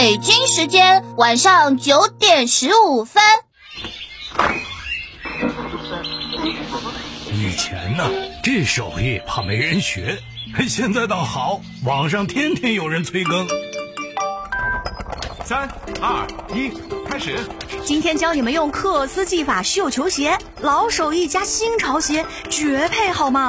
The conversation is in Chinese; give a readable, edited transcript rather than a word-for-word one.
北京时间晚上9点15分。 以前呢，这手艺怕没人学，现在倒好，网上天天有人催更。 3、2、1，开始。 今天教你们用克斯技法绣球鞋，老手艺加新潮鞋，绝配好吗？